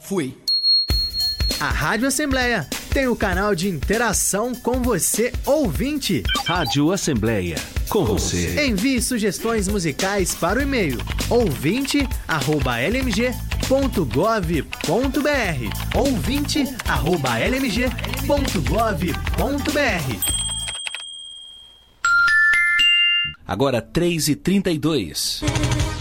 Fui. A Rádio Assembleia tem o canal de interação com você, ouvinte. Rádio Assembleia, com você. Envie sugestões musicais para o e-mail ouvinte@lmg.gov.br. ouvinte@lmg.gov.br. Agora 3h32.